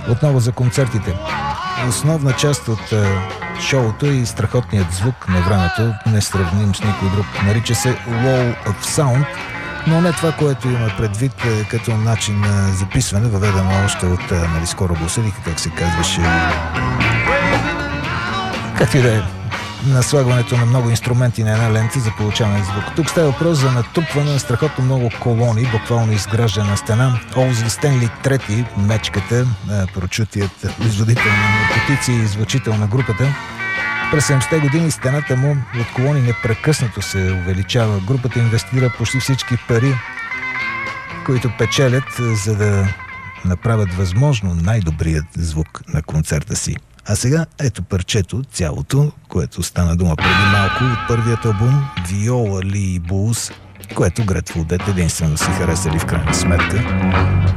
Отново за концертите. Основна част от шоуто и страхотният звук на времето, несравним с никой друг. Нарича се Wall of Sound, но не това, което има предвид като начин на записване, въведено още от скоро го осъдиха, как се казваше. Както и да е, наслагването на много инструменти на една лента за получаване звук. Тук става въпрос за натрупване на страхотно много колони, буквално изграждана стена. Олзи Стенли III, мечката, прочутият изводител на наркотици и звучител на групата. През 70-те години стената му от колони непрекъснато се увеличава. Групата инвестира почти всички пари, които печелят, за да направят възможно най-добрият звук на концерта си. А сега ето парчето, цялото, което стана дума преди малко от първият албум Viola Lee Blues, което Grateful Dead единствено си харесали в крайна сметка.